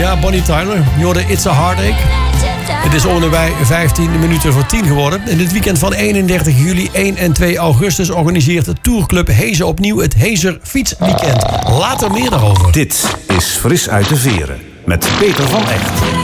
Ja, Bonnie Tyler. Je hoorde It's a Heartache. Het is onderbij 15 minuten voor 10 geworden. In dit weekend van 31 juli, 1 en 2 augustus... organiseert de Tourclub Hezen opnieuw het Hezer Fietsweekend. Later meer daarover. Dit is Fris uit de Veren met Peter van Echt.